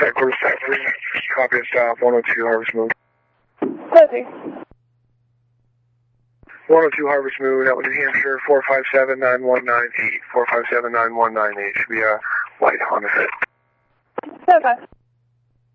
Quarter staff, copy of stop, 102 Harvest Moon. Copy. 102 Harvest Moon, that was New Hampshire, 457-9198. 457-9198, should be a white Honda Fit. Okay.